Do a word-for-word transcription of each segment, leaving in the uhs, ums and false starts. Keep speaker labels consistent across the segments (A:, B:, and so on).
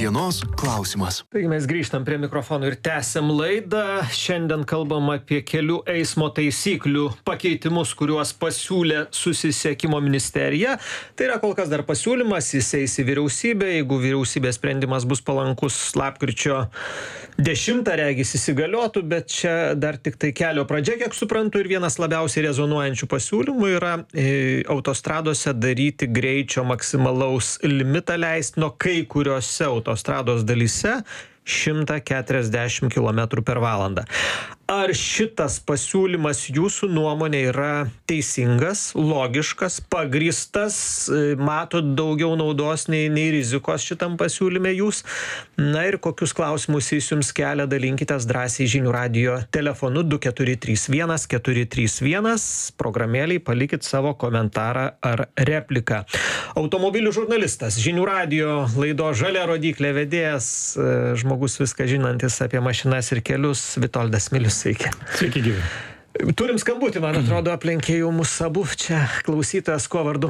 A: Dienos klausimas.
B: Taigi mes grįžtam prie mikrofonų ir tęsiam laidą. Šiandien kalbam apie kelių eismo taisyklių pakeitimus, kuriuos pasiūlė Susisiekimo ministerija. Tai yra kol kas dar pasiūlymas, jis eis į vyriausybę. Jeigu vyriausybės sprendimas bus palankus, lapkričio dešimtą regis įsigaliotų, bet čia dar tik tai kelio pradžia, kiek suprantu, ir vienas labiausiai rezonuojančių pasiūlymų yra e, autostradose daryti greičio maksimalaus limitą leistino kai kuriuose autostrados dalyse šimtą keturiasdešimt kilometrų per valandą. Ar šitas pasiūlymas jūsų nuomonė yra teisingas, logiškas, pagrįstas, matot daugiau naudos nei, nei rizikos šitam pasiūlyme jūs? Na ir kokius klausimus jis jums kelia, dalinkitės drąsiai žinių radijo telefonu du keturi trys vienas keturi trys vienas, programėliai palikit savo komentarą ar repliką. Automobilių žurnalistas, žinių radijo laido Žalia rodyklė vedėjas, žmogus viską žinantis apie mašinas ir kelius, Vitoldas Milius. Sveiki.
C: Sveiki, gyvi.
B: Turim skambutį, man atrodo, aplenkė jau mūsų abu čia klausytojas, kuo vardu?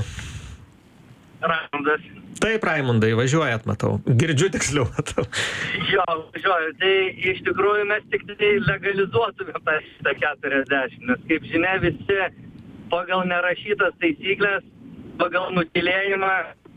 D: Raimundas.
B: Taip, Raimundai, važiuojat, matau. Girdžiu tiksliau, matau.
D: Jo, važiuoju. Tai iš tikrųjų mes tik tai legalizuotume tą šimtą keturiasdešimt, nes kaip žinia visi pagal nerašytas taisyklės, pagal nutylėjimą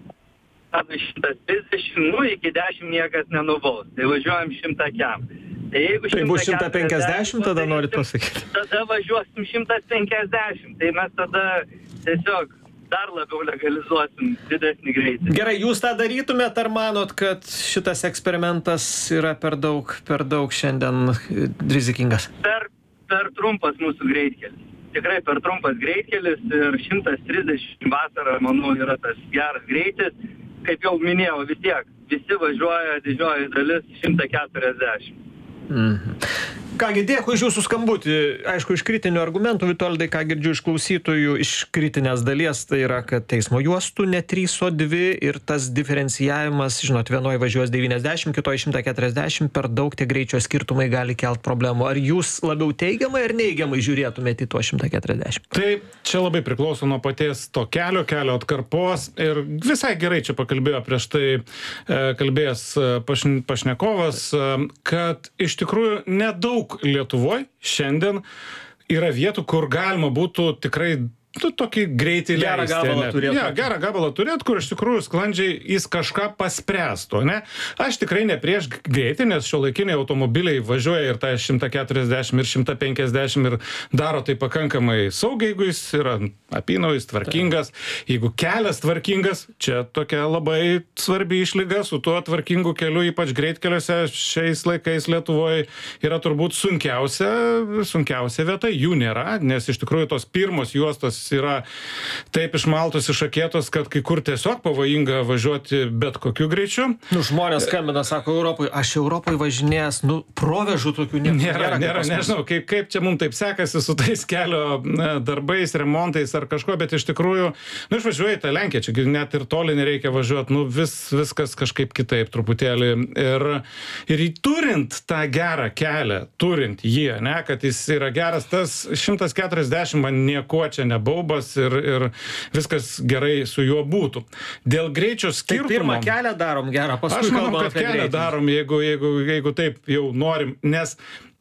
D: šimtas trisdešimt, nu iki dešimt niekas nenubaus. Tai važiuojam šimtą kem. Tai jeigu
B: tai bus šimtas penkiasdešimt, tada norit pasakyti.
D: Tada važiuosim šimtas penkiasdešimt. Tai mes tada tiesiog dar labiau legalizuosim didesnį greitį.
B: Gerai, jūs tą darytumėt, ar manot, kad šitas eksperimentas yra per daug, per daug šiandien rizikingas?
D: Per, per trumpas mūsų greitkelis. Tikrai per trumpas greitkelis ir šimtas trisdešimt vasarą, manau, yra tas geras greitis. Kaip jau minėjau, vis tiek, visi važiuoja, didžioji dalis šimtas keturiasdešimt.
B: Mhm. Kągi, dėkui už jūsų skambutį. Aišku, iš kritinių argumentų, Vitoldai, ką girdžiu iš klausytojų, iš kritinės dalies, tai yra, kad eismo juostų ne trys, o dvi ir tas diferencijavimas, žinot, vienoje važiuos devyniasdešimt, kitoje šimtas keturiasdešimt, per daug tie greičio skirtumai gali kelt problemų. Ar jūs labiau teigiamai ar neigiamai žiūrėtumėte į tuo šimtą keturiasdešimt?
C: Taip, čia labai priklauso nuo paties to kelio, kelio atkarpos ir visai gerai čia pakalbėjo prieš tai e, kalbėjęs pašn, pašnekovas, e, kad iš tikrųjų nedaug Lietuvoj šiandien yra vietų, kur galima būtų tikrai tu tokį greitį
B: gerą
C: leisti.
B: Gabalą turėt.
C: Ja, gerą gabalą turėt, kur iš tikrųjų sklandžiai jis kažką paspręstų, ne? Aš tikrai ne prieš greitį, nes šiuolaikiniai automobiliai važiuoja ir tą šimtą keturiasdešimt ir šimtą penkiasdešimt ir daro tai pakankamai saugiai, jeigu jis yra apynaujis, tvarkingas. Jeigu kelias tvarkingas, čia tokia labai svarbi išlyga, su tuo tvarkingu keliu, ypač greitkeliuose šiais laikais Lietuvoje yra turbūt sunkiausia, sunkiausia vieta, jų nėra, nes iš tikrųjų tos pirmos juostos yra taip išmaltos, išakėtos, kad kai kur tiesiog pavojinga važiuoti bet kokiu greičiu.
B: Nu, žmonės skambina, sako, Europoje, aš Europoje važinėjęs, nu, provežų tokių nėra.
C: Nėra, nėra, nežinau, kaip, kaip čia mums taip sekasi su tais kelio na, darbais, remontais ar kažko, bet iš tikrųjų, nu, išvažiuoji tą Lenkiją, čia net ir toli nereikia važiuoti, nu, vis, viskas kažkaip kitaip truputėlį. Ir, ir turint tą gerą kelią, turint jį, ne, kad jis yra geras, tas šimtas keturiasdešimt man nieko čia nebuvo. Ir, ir viskas gerai su juo būtų. Dėl greičio skirtumo...
B: Tai pirmą kelią darom gerą, paskui
C: aš manau,
B: kalbam
C: kad
B: apie
C: kelią
B: greitį.
C: darom, jeigu, jeigu, jeigu taip jau norim, nes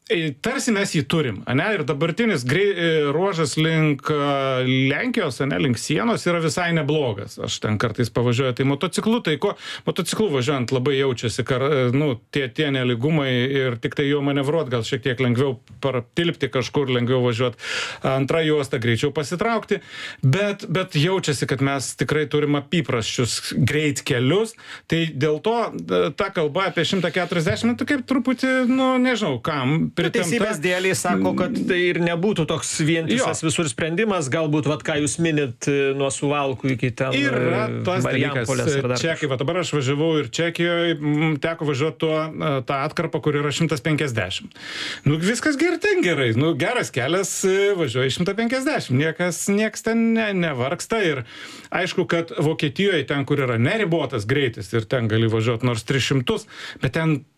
C: tarsi mes jį turim, ane, ir dabartinis grei, ruožas link Lenkijos, ane, link sienos yra visai neblogas. Aš ten kartais pavažiuoju, tai motociklu, tai ko, motociklu važiuojant labai jaučiasi, kar, nu, tie, tie neligumai ir tik tai jau manevruot gal šiek tiek lengviau partilpti kažkur, lengviau važiuoti antrą juostą, greičiau pasitraukti, bet, bet jaučiasi, kad mes tikrai turim apyprasčius greit kelius, tai dėl to ta kalba apie šimtą keturiasdešimt, tai kaip truputį, nu, nežinau, kam pritempta.
B: Teisybės dėliai sako, kad tai ir nebūtų toks vientisas jo. Visur sprendimas, galbūt, vat, ką jūs minit nuo Suvalkų iki ten
C: yra tas
B: Marijampolės.
C: Čekai, va dabar aš važiavau ir Čekijoje, teko važiuoti tuo, tą atkarpą, kur yra šimtas penkiasdešimt. Nu, viskas gerai, ten gerai, nu, geras kelias, važiuoja šimtas penkiasdešimt, niekas, nieks ten ne, nevargsta ir aišku, kad Vokietijoje ten, kur yra neribotas greitis ir ten gali važiuoti nors tris šimtus, bet ten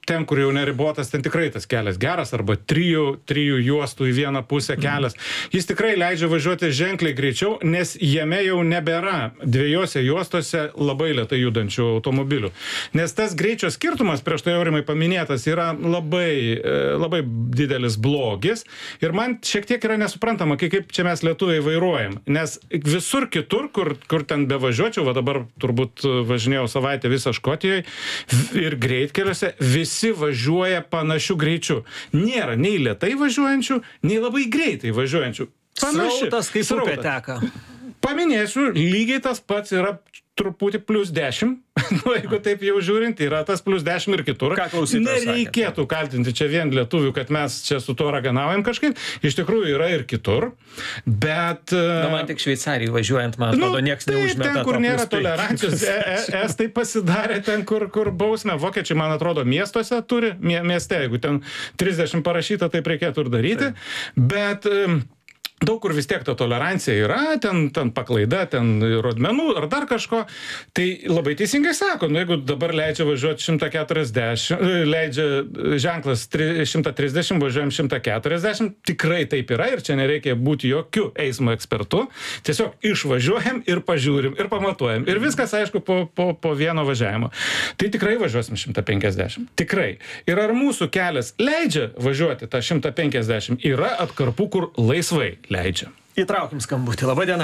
C: ten, kur jau neribotas, ten tikrai tas kelias geras, arba trijų, trijų juostų į vieną pusę kelias. Jis tikrai leidžia važiuoti ženkliai greičiau, nes jame jau nebėra dviejose juostose labai lėtai judančių automobilių. Nes tas greičio skirtumas, prieš tai Aurimai paminėtas, yra labai, labai didelis blogis. Ir man šiek tiek yra nesuprantama, kaip čia mes lietuviai vairuojam. Nes visur kitur, kur, kur ten bevažiuočiau, va dabar turbūt važinėjau savaitę visą Škotijoje, ir greitkeliuose visi važiuoja panašiu greičiu. Nėra nei lėtai važiuojančių, nei labai greitai važiuojančių. Panaši.
B: Srautas kaip upė teka.
C: Paminėsiu, lygiai tas pats yra truputį plus dešimt. Nu, jeigu taip jau žiūrint, yra tas plus dešimt ir kitur.
B: Ką klausytojas sakė?
C: Nereikėtų kaltinti čia vien lietuvių, kad mes čia su to raganaujam kažkaip. Iš tikrųjų yra ir kitur. Bet...
B: Na, man tik Šveicarijai važiuojant, man atrodo, nieks neužmeta.
C: Ten, kur nėra tolerancijos, estai pasidarė ten, kur, kur bausmė. Vokiečiai, man atrodo, miestuose turi, mieste, jeigu ten trisdešimt parašyta, taip reikėtų ir daryti. Bet... Daug kur vis tiek ta tolerancija yra, ten, ten paklaida, ten rodmenų ar dar kažko. Tai labai teisingai sako, nu, jeigu dabar leidžia važiuoti šimtą keturiasdešimt, leidžia ženklas šimtą trisdešimt, važiuojam šimtą keturiasdešimt, tikrai taip yra ir čia nereikia būti jokių eismo ekspertų. Tiesiog išvažiuojam ir pažiūrim ir pamatuojam. Ir viskas, aišku, po, po, po vieno važiavimo. Tai tikrai važiuosim šimtą penkiasdešimt. Tikrai. Ir ar mūsų kelias leidžia važiuoti tą šimtą penkiasdešimt? Yra atkarpų, kur laisvai leidžia.
B: Įtraukim skambutį. Labą dieną.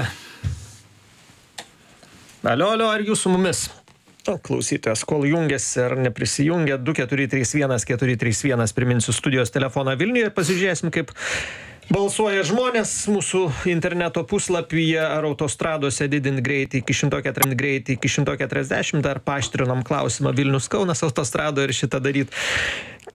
B: Alio, alio, ar jūs su mumis? O, klausytojas, kol jungiasi ar neprisijungia, du keturi trys vienas keturi trys vienas, priminsiu studijos telefoną Vilniuje ir pasižiūrėsim, kaip balsuoja žmonės mūsų interneto puslapyje, ar autostradose didint greitį iki šimto keturiasdešimt, greitį iki šimto keturiasdešimt, ar paaštrinam klausimą Vilnius Kaunas autostradoje ir šitą daryt.